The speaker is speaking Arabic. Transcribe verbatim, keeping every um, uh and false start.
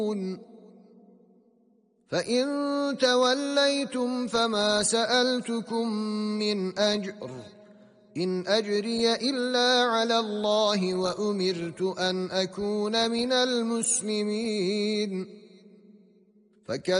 فإن توليتم فما سألتكم من أجر إن أجري إلا على الله وأمرت أن أكون من المسلمين.